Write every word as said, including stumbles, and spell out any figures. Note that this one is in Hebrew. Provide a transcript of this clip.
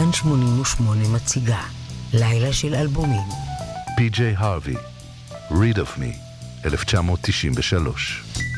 כאן שמונים ושמונה מציגה לילה של אלבומים. פי ג'יי Harvey, Read of Me, אלף תשע מאות תשעים ושלוש.